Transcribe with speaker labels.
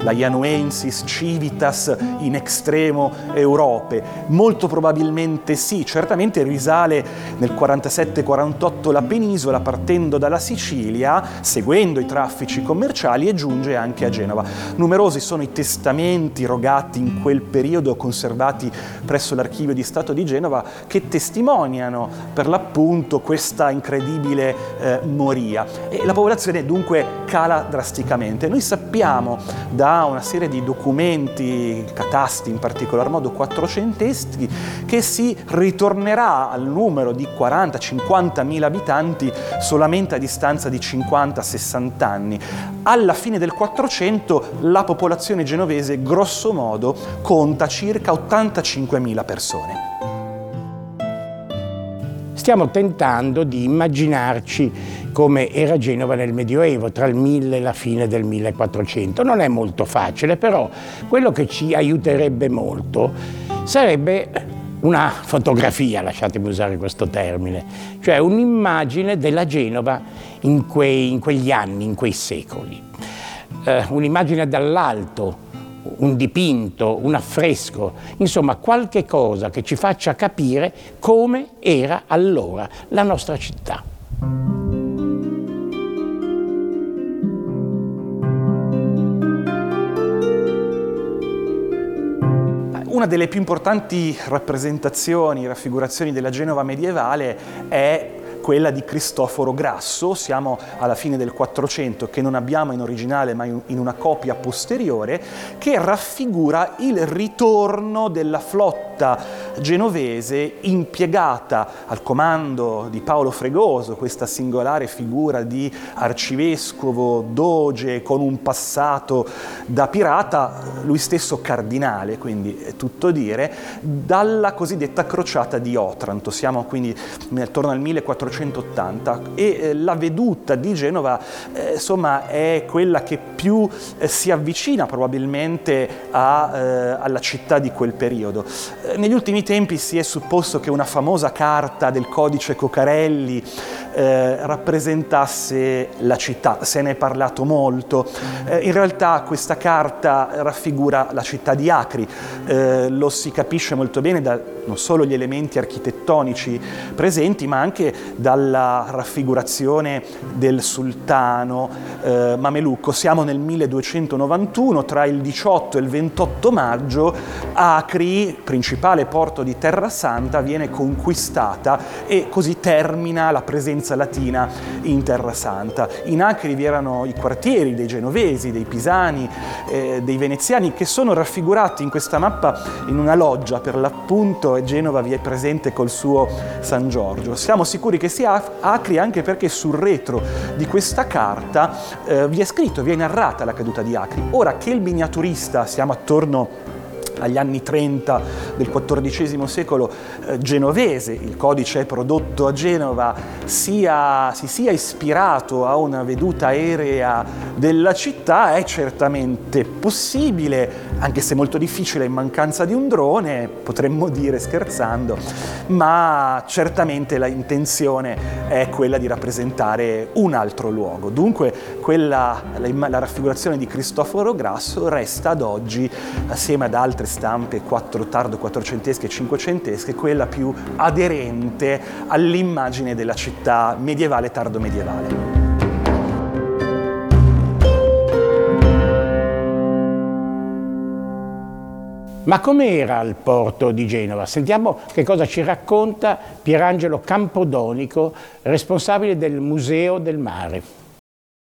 Speaker 1: la Ianuensis Civitas in extremo Europe? Molto probabilmente sì, certamente risale nel 47-48 la penisola, partendo dalla Sicilia, seguendo i traffici commerciali, e giunge anche a Genova. Numerosi sono i testamenti rogati in quel periodo, conservati presso l'Archivio di Stato di Genova, che testimoniano per l'appunto questa incredibile moria. E la popolazione dunque cala drasticamente. Noi sappiamo da una serie di documenti, catasti in particolar modo quattrocenteschi, che si ritornerà al numero di 40-50 mila abitanti solamente a distanza di 50-60 anni. Alla fine del 400 la popolazione genovese grosso modo conta circa 85.000 persone.
Speaker 2: Stiamo tentando di immaginarci come era Genova nel Medioevo, tra il 1000 e la fine del 1400. Non è molto facile, però quello che ci aiuterebbe molto sarebbe una fotografia, lasciatemi usare questo termine, cioè un'immagine della Genova in quegli anni, in quei secoli. Un'immagine dall'alto, un dipinto, un affresco, insomma qualche cosa che ci faccia capire come era allora la nostra città.
Speaker 1: Una delle più importanti rappresentazioni, raffigurazioni della Genova medievale è quella di Cristoforo Grasso. Siamo alla fine del 400, che non abbiamo in originale ma in una copia posteriore, che raffigura il ritorno della flotta genovese impiegata al comando di Paolo Fregoso, questa singolare figura di arcivescovo, doge, con un passato da pirata, lui stesso cardinale, quindi è tutto dire, dalla cosiddetta crociata di Otranto. Siamo quindi attorno al 1480 e la veduta di Genova insomma è quella che più si avvicina probabilmente alla città di quel periodo. Negli ultimi tempi si è supposto che una famosa carta del codice Cocarelli rappresentasse la città, se ne è parlato molto. In realtà questa carta raffigura la città di Acri, lo si capisce molto bene da non solo gli elementi architettonici presenti, ma anche dalla raffigurazione del sultano mamelucco. Siamo nel 1291, tra il 18 e il 28 maggio, Acri, principale porto di Terra Santa, viene conquistata e così termina la presenza latina in Terra Santa. In Acri vi erano i quartieri dei genovesi, dei pisani, dei veneziani, che sono raffigurati in questa mappa in una loggia per l'appunto, e Genova vi è presente col suo San Giorgio. Siamo sicuri che sia Acri anche perché sul retro di questa carta vi è scritto, vi è narrata la caduta di Acri. Ora che il miniaturista, siamo attorno agli anni 30 del XIV secolo, genovese, il codice è prodotto a Genova, si sia ispirato a una veduta aerea della città, è certamente possibile, anche se molto difficile in mancanza di un drone, potremmo dire scherzando, ma certamente la intenzione è quella di rappresentare un altro luogo. Dunque la raffigurazione di Cristoforo Grasso resta ad oggi, assieme ad altre stampe tardo quattrocentesche e cinquecentesche, quella più aderente all'immagine della città medievale, tardo medievale.
Speaker 2: Ma com'era il porto di Genova? Sentiamo che cosa ci racconta Pierangelo Campodonico, responsabile del Museo del Mare.